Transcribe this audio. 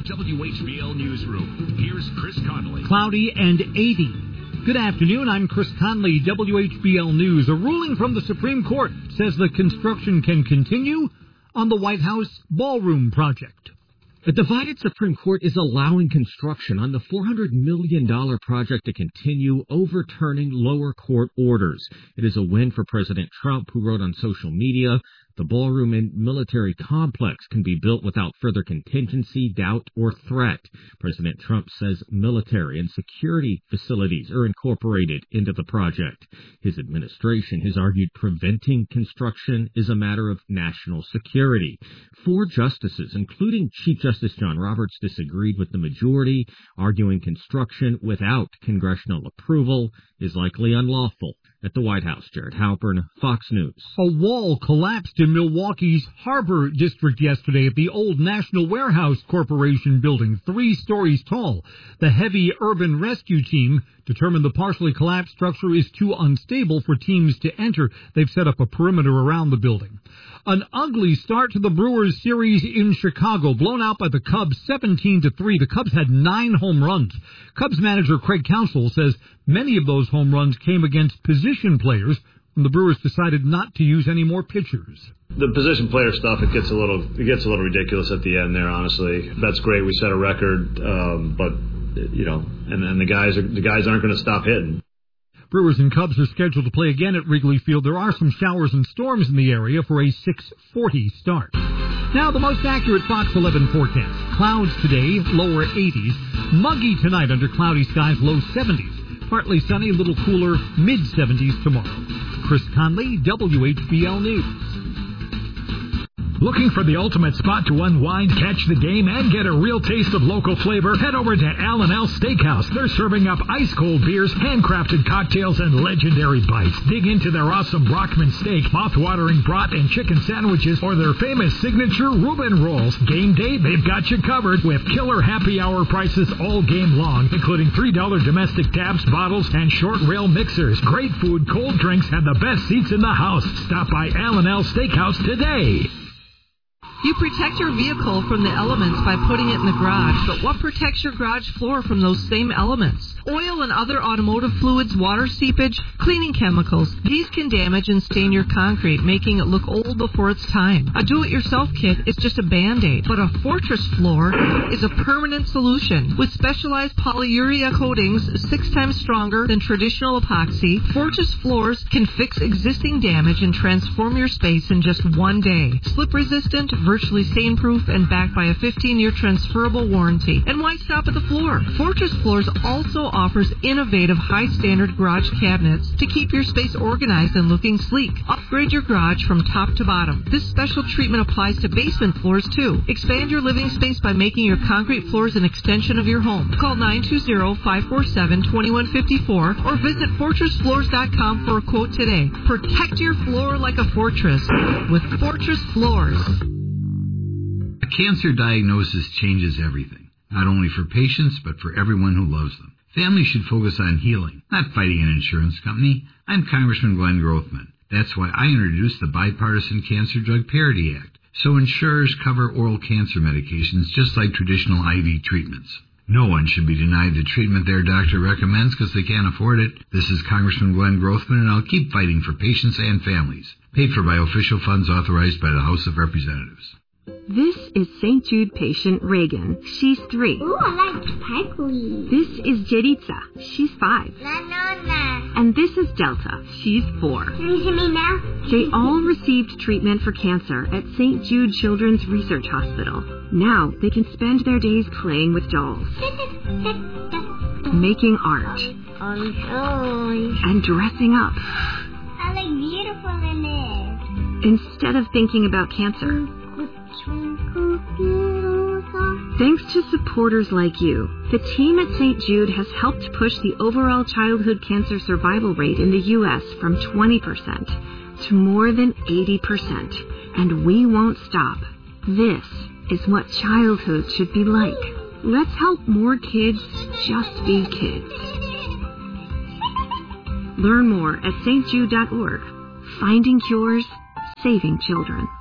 WHBL Newsroom. Here's Chris Conley. Cloudy and 80. Good afternoon. I'm Chris Conley, WHBL News. A ruling from the Supreme Court says the construction can continue on the White House ballroom project. The divided Supreme Court is allowing construction on the $400 million project to continue, overturning lower court orders. It is a win for President Trump, who wrote on social media, "The ballroom and military complex can be built without further contingency, doubt, or threat." President Trump says military and security facilities are incorporated into the project. His administration has argued preventing construction is a matter of national security. 4 justices, including Chief Justice John Roberts, disagreed with the majority, arguing construction without congressional approval is likely unlawful. At the White House, Jared Halpern, Fox News. A wall collapsed in Milwaukee's Harbor District yesterday at the old National Warehouse Corporation building, 3 stories tall. The heavy urban rescue team determined the partially collapsed structure is too unstable for teams to enter. They've set up a perimeter around the building. An ugly start to the Brewers series in Chicago, blown out by the Cubs 17-3. The Cubs had 9 home runs. Cubs manager Craig Counsell says many of those home runs came against position players when the Brewers decided not to use any more pitchers. The position player stuff, it gets a little ridiculous at the end there, honestly. That's great. We set a record, but you know, and the guys aren't going to stop hitting. Brewers and Cubs are scheduled to play again at Wrigley Field. There are some showers and storms in the area for a 6:40 start. Now the most accurate Fox 11 forecast. Clouds today, lower 80s. Muggy tonight under cloudy skies, low 70s. Partly sunny, a little cooler, mid-70s tomorrow. Chris Conley, WHBL News. Looking for the ultimate spot to unwind, catch the game, and get a real taste of local flavor? Head over to L&L Steakhouse. They're serving up ice-cold beers, handcrafted cocktails, and legendary bites. Dig into their awesome Brockman steak, mouth-watering brat, and chicken sandwiches, or their famous signature Reuben rolls. Game day, they've got you covered with killer happy hour prices all game long, including $3 domestic taps, bottles, and short rail mixers. Great food, cold drinks, and the best seats in the house. Stop by L&L Steakhouse today. You protect your vehicle from the elements by putting it in the garage, but what protects your garage floor from those same elements? Oil and other automotive fluids, water seepage, cleaning chemicals. These can damage and stain your concrete, making it look old before its time. A do-it-yourself kit is just a Band-Aid, but a Fortress floor is a permanent solution. With specialized polyurea coatings 6 times stronger than traditional epoxy, Fortress floors can fix existing damage and transform your space in just 1 day. Slip-resistant, virtually stain-proof, and backed by a 15-year transferable warranty. And why stop at the floor? Fortress Floors also offers innovative, high-standard garage cabinets to keep your space organized and looking sleek. Upgrade your garage from top to bottom. This special treatment applies to basement floors, too. Expand your living space by making your concrete floors an extension of your home. Call 920-547-2154 or visit FortressFloors.com for a quote today. Protect your floor like a fortress with Fortress Floors. A cancer diagnosis changes everything, not only for patients, but for everyone who loves them. Families should focus on healing, not fighting an insurance company. I'm Congressman Glenn Grothman. That's why I introduced the Bipartisan Cancer Drug Parity Act, so insurers cover oral cancer medications just like traditional IV treatments. No one should be denied the treatment their doctor recommends because they can't afford it. This is Congressman Glenn Grothman, and I'll keep fighting for patients and families. Paid for by official funds authorized by the House of Representatives. This is St. Jude patient Reagan. She's 3. Ooh, I like sparkly. This is Jeritza. She's 5. Banana. And this is Delta. She's 4. Can you see me now? They all received treatment for cancer at St. Jude Children's Research Hospital. Now they can spend their days playing with dolls, making art, and dressing up. I look beautiful in it. Instead of thinking about cancer. Thanks to supporters like you, the team at St. Jude has helped push the overall childhood cancer survival rate in the U.S. from 20% to more than 80%. And we won't stop. This is what childhood should be like. Let's help more kids just be kids. Learn more at stjude.org. Finding cures, saving children.